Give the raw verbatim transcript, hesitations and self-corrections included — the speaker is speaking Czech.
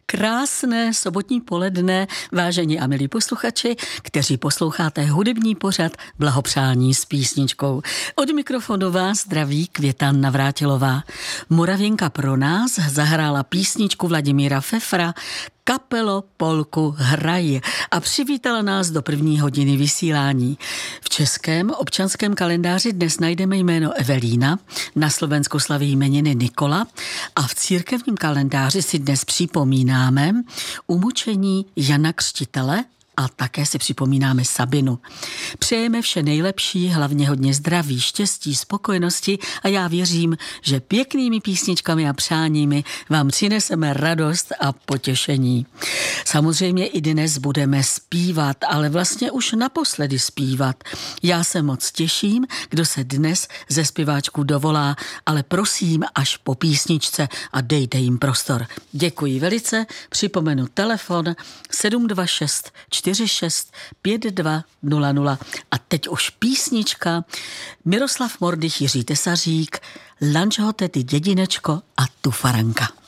Krásné sobotní poledne, vážení a milí posluchači, kteří posloucháte hudební pořad Blahopřání s písničkou. Od mikrofonu vás zdraví Květa Navrátilová. Moravěnka pro nás zahrála písničku Vladimíra Fefra Kapelo, polku, hraj a přivítala nás do první hodiny vysílání. V českém občanském kalendáři dnes najdeme jméno Evelína, na Slovensku slaví jmeniny Nikola a v církevním kalendáři si dnes připomínáme umučení Jana Křtitele a také si připomínáme Sabinu. Přejeme vše nejlepší, hlavně hodně zdraví, štěstí, spokojenosti a já věřím, že pěknými písničkami a přáními vám přineseme radost a potěšení. Samozřejmě i dnes budeme zpívat, ale vlastně už naposledy zpívat. Já se moc těším, kdo se dnes ze zpěváčků dovolá, ale prosím až po písničce a dejte jim prostor. Děkuji velice, připomenu telefon sedm dva šest čtyři šest pět dva nula nula. A teď už písnička Miroslav Mordych, Jiří Tesařík, Lančhote ty dědinečko a tu faranka.